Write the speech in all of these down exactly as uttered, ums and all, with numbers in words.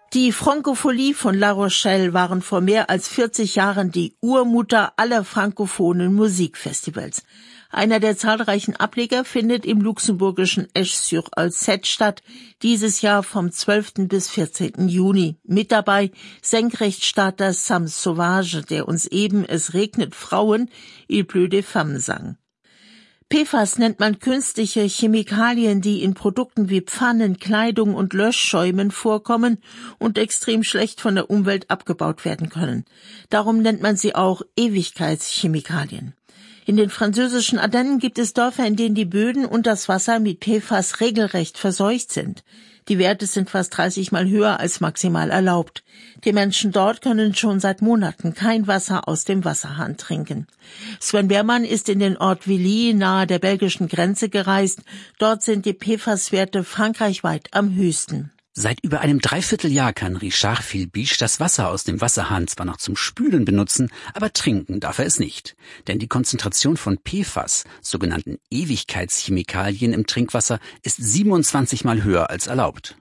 Die Francophonie von La Rochelle waren vor mehr als vierzig Jahren die Urmutter aller frankophonen Musikfestivals. Einer der zahlreichen Ableger findet im luxemburgischen Esch-sur-Alzette statt, dieses Jahr vom zwölften bis vierzehnten Juni. Mit dabei Senkrechtstarter Sam Sauvage, der uns eben Es regnet Frauen, Il pleut des femmes sang. P F A S nennt man künstliche Chemikalien, die in Produkten wie Pfannen, Kleidung und Löschschäumen vorkommen und extrem schlecht von der Umwelt abgebaut werden können. Darum nennt man sie auch Ewigkeitschemikalien. In den französischen Ardennen gibt es Dörfer, in denen die Böden und das Wasser mit P F A S regelrecht verseucht sind. Die Werte sind fast dreißig Mal höher als maximal erlaubt. Die Menschen dort können schon seit Monaten kein Wasser aus dem Wasserhahn trinken. Sven Beermann ist in den Ort Villy nahe der belgischen Grenze gereist. Dort sind die P F A S-Werte frankreichweit am höchsten. Seit über einem Dreivierteljahr kann Richard Philbiche das Wasser aus dem Wasserhahn zwar noch zum Spülen benutzen, aber trinken darf er es nicht. Denn die Konzentration von P F A S, sogenannten Ewigkeitschemikalien im Trinkwasser, ist siebenundzwanzig Mal höher als erlaubt.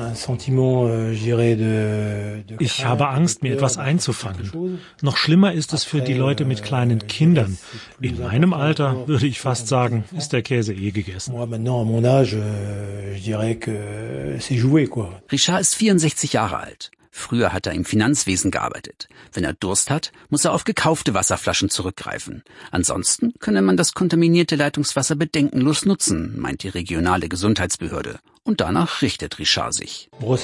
Ich habe Angst, mir etwas einzufangen. Noch schlimmer ist es für die Leute mit kleinen Kindern. In meinem Alter, würde ich fast sagen, ist der Käse eh gegessen. Richard ist vierundsechzig Jahre alt. Früher hat er im Finanzwesen gearbeitet. Wenn er Durst hat, muss er auf gekaufte Wasserflaschen zurückgreifen. Ansonsten könne man das kontaminierte Leitungswasser bedenkenlos nutzen, meint die regionale Gesundheitsbehörde. Und danach richtet Richard sich.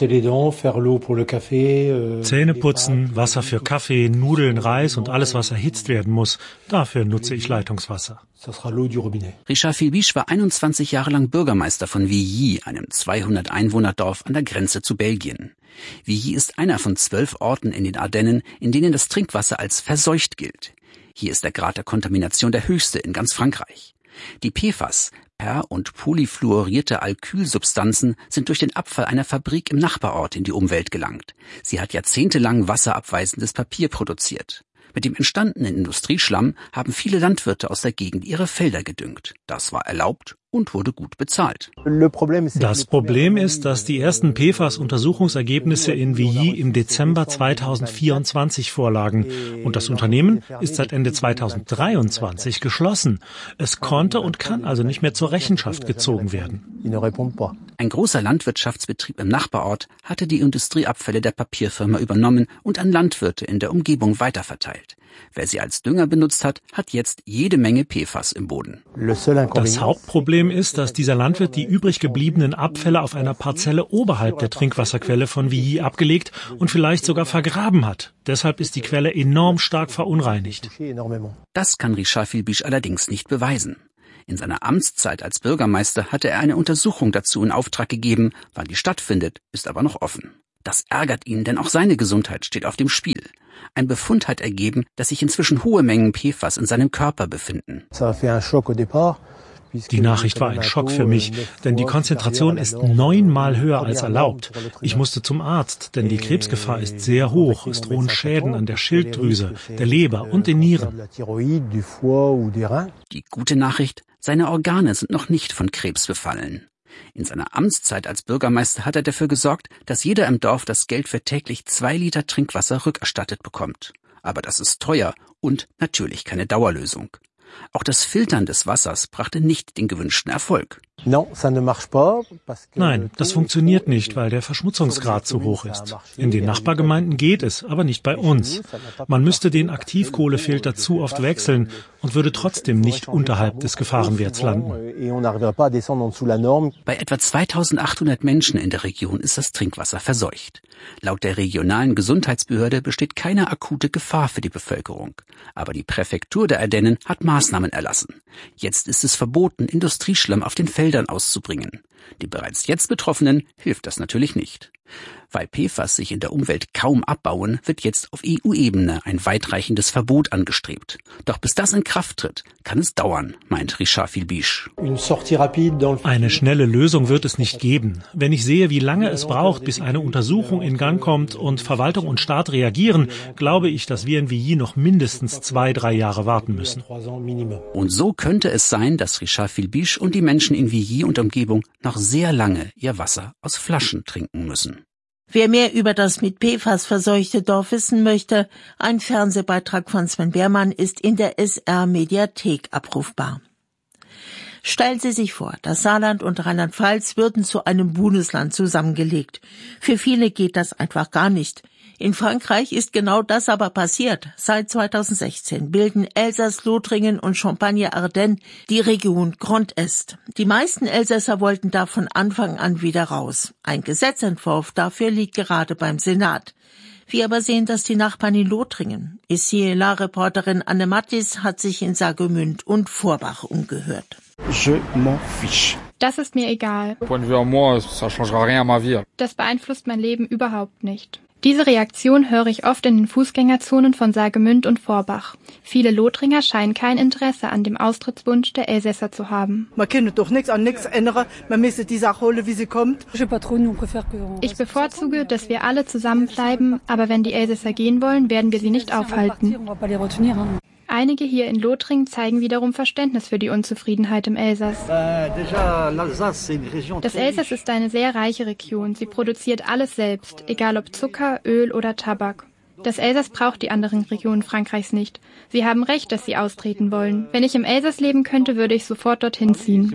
Zähne putzen, Wasser für Kaffee, Nudeln, Reis und alles, was erhitzt werden muss. Dafür nutze ich Leitungswasser. Richard Philbiche war einundzwanzig Jahre lang Bürgermeister von Villy, einem zweihundert Einwohnerdorf an der Grenze zu Belgien. Villy ist einer von zwölf Orten in den Ardennen, in denen das Trinkwasser als verseucht gilt. Hier ist der Grad der Kontamination der höchste in ganz Frankreich. Die P F A S, per- und polyfluorierte Alkylsubstanzen, sind durch den Abfall einer Fabrik im Nachbarort in die Umwelt gelangt. Sie hat jahrzehntelang wasserabweisendes Papier produziert. Mit dem entstandenen Industrieschlamm haben viele Landwirte aus der Gegend ihre Felder gedüngt. Das war erlaubt und wurde gut bezahlt. Das Problem ist, dass die ersten P F A S-Untersuchungsergebnisse in Villy im Dezember zweitausendvierundzwanzig vorlagen. Und das Unternehmen ist seit Ende zweitausenddreiundzwanzig geschlossen. Es konnte und kann also nicht mehr zur Rechenschaft gezogen werden. Ein großer Landwirtschaftsbetrieb im Nachbarort hatte die Industrieabfälle der Papierfirma übernommen und an Landwirte in der Umgebung weiterverteilt. Wer sie als Dünger benutzt hat, hat jetzt jede Menge P F A S im Boden. Das Hauptproblem ist, dass dieser Landwirt die übrig gebliebenen Abfälle auf einer Parzelle oberhalb der Trinkwasserquelle von Villy abgelegt und vielleicht sogar vergraben hat. Deshalb ist die Quelle enorm stark verunreinigt. Das kann Richard Philbiche allerdings nicht beweisen. In seiner Amtszeit als Bürgermeister hatte er eine Untersuchung dazu in Auftrag gegeben. Wann die stattfindet, ist aber noch offen. Das ärgert ihn, denn auch seine Gesundheit steht auf dem Spiel. Ein Befund hat ergeben, dass sich inzwischen hohe Mengen P F A S in seinem Körper befinden. Die Nachricht war ein Schock für mich, denn die Konzentration ist neunmal höher als erlaubt. Ich musste zum Arzt, denn die Krebsgefahr ist sehr hoch. Es drohen Schäden an der Schilddrüse, der Leber und den Nieren. Die gute Nachricht, seine Organe sind noch nicht von Krebs befallen. In seiner Amtszeit als Bürgermeister hat er dafür gesorgt, dass jeder im Dorf das Geld für täglich zwei Liter Trinkwasser rückerstattet bekommt. Aber das ist teuer und natürlich keine Dauerlösung. Auch das Filtern des Wassers brachte nicht den gewünschten Erfolg. Nein, das funktioniert nicht, weil der Verschmutzungsgrad zu hoch ist. In den Nachbargemeinden geht es, aber nicht bei uns. Man müsste den Aktivkohlefilter zu oft wechseln und würde trotzdem nicht unterhalb des Gefahrenwerts landen. Bei etwa zweitausendachthundert Menschen in der Region ist das Trinkwasser verseucht. Laut der regionalen Gesundheitsbehörde besteht keine akute Gefahr für die Bevölkerung. Aber die Präfektur der Ardennen hat Maßnahmen erlassen. Jetzt ist es verboten, Industrieschlamm auf den Feldern auszubringen. Die bereits jetzt Betroffenen hilft das natürlich nicht. Weil P F A S sich in der Umwelt kaum abbauen, wird jetzt auf E U-Ebene ein weitreichendes Verbot angestrebt. Doch bis das in Kraft tritt, kann es dauern, meint Richard Philbiche. Eine schnelle Lösung wird es nicht geben. Wenn ich sehe, wie lange es braucht, bis eine Untersuchung in Gang kommt und Verwaltung und Staat reagieren, glaube ich, dass wir in Villy noch mindestens zwei, drei Jahre warten müssen. Und so könnte es sein, dass Richard Philbiche und die Menschen in Villy und Umgebung noch sehr lange ihr Wasser aus Flaschen trinken müssen. Wer mehr über das mit P F A S verseuchte Dorf wissen möchte, ein Fernsehbeitrag von Sven Beermann ist in der S R-Mediathek abrufbar. Stellen Sie sich vor, das Saarland und Rheinland-Pfalz würden zu einem Bundesland zusammengelegt. Für viele geht das einfach gar nicht. In Frankreich ist genau das aber passiert. Seit zweitausendsechzehn bilden Elsass-Lothringen und Champagne-Ardenne die Region Grand Est. Die meisten Elsässer wollten da von Anfang an wieder raus. Ein Gesetzentwurf dafür liegt gerade beim Senat. Wie aber sehen das die Nachbarn in Lothringen? Ici la Reporterin Anne Mattis hat sich in Saargemünd und Vorbach umgehört. Je m'en fiche. Das ist mir egal. Das beeinflusst mein Leben überhaupt nicht. Diese Reaktion höre ich oft in den Fußgängerzonen von Saargemünd und Vorbach. Viele Lothringer scheinen kein Interesse an dem Austrittswunsch der Elsässer zu haben. Man kann doch nichts an nichts ändern, man müsste die Sache holen, wie sie kommt. Ich bevorzuge, dass wir alle zusammenbleiben, aber wenn die Elsässer gehen wollen, werden wir sie nicht aufhalten. Einige hier in Lothringen zeigen wiederum Verständnis für die Unzufriedenheit im Elsass. Das Elsass ist eine sehr reiche Region. Sie produziert alles selbst, egal ob Zucker, Öl oder Tabak. Das Elsass braucht die anderen Regionen Frankreichs nicht. Sie haben recht, dass sie austreten wollen. Wenn ich im Elsass leben könnte, würde ich sofort dorthin ziehen.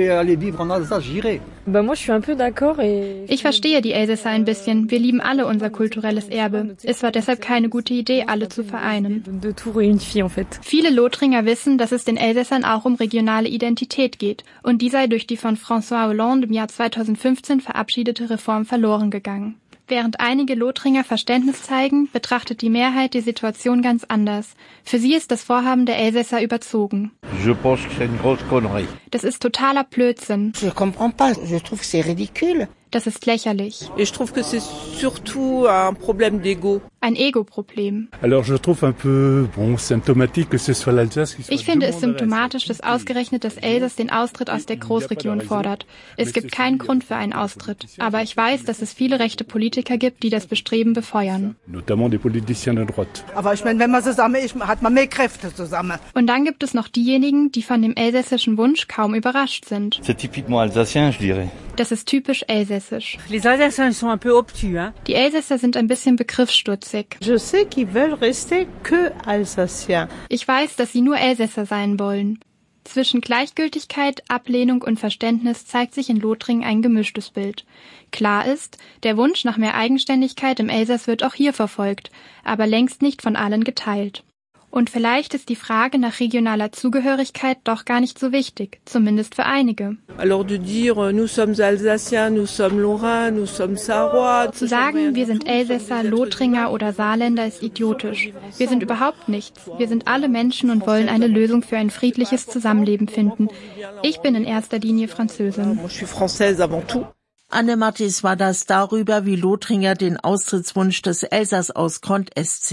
Ich verstehe die Elsässer ein bisschen. Wir lieben alle unser kulturelles Erbe. Es war deshalb keine gute Idee, alle zu vereinen. Viele Lothringer wissen, dass es den Elsässern auch um regionale Identität geht. Und die sei durch die von François Hollande im Jahr zweitausendfünfzehn verabschiedete Reform verloren gegangen. Während einige Lothringer Verständnis zeigen, betrachtet die Mehrheit die Situation ganz anders. Für sie ist das Vorhaben der Elsässer überzogen. Je pense que c'est une grosse connerie. Das ist totaler Blödsinn. Je comprends pas, je trouve que c'est ridicule. Das ist lächerlich. Ich trouve que c'est surtout un problème d'ego. Ein Ego-Problem. Alors je trouve un peu bon symptomatique que ce soit l'Alsace qui soit. Ich finde es symptomatisch, dass ausgerechnet das Elsass den Austritt aus der Großregion fordert. Es gibt keinen Grund für einen Austritt, aber ich weiß, dass es viele rechte Politiker gibt, die das Bestreben befeuern. Notamment des politiciens de droite. Aber ich meine, wenn man zusammen ist, hat man mehr Kräfte zusammen. Und dann gibt es noch diejenigen, die von dem elsässischen Wunsch kaum überrascht sind. C'est typiquement alsacien, je dirais. Das ist typisch elsässisch. Les Alsaciens sont un peu obtus, hein? Die Elsässer sind ein bisschen begriffsstutzig. Je sais qu'ils veulent rester que Alsaciens. Ich weiß, dass sie nur Elsässer sein wollen. Zwischen Gleichgültigkeit, Ablehnung und Verständnis zeigt sich in Lothringen ein gemischtes Bild. Klar ist, der Wunsch nach mehr Eigenständigkeit im Elsass wird auch hier verfolgt, aber längst nicht von allen geteilt. Und vielleicht ist die Frage nach regionaler Zugehörigkeit doch gar nicht so wichtig, zumindest für einige. Alors de dire, nous sommes Alsaciens, nous sommes Lorrains, nous sommes Sarrois. Zu sagen, wir sind Elsässer, Lothringer oder Saarländer ist idiotisch. Wir sind überhaupt nichts. Wir sind alle Menschen und wollen eine Lösung für ein friedliches Zusammenleben finden. Ich bin in erster Linie Französin. Je suis française avant tout. Anne Mattis war das darüber, wie Lothringer den Austrittswunsch des Elsass aus Grand Est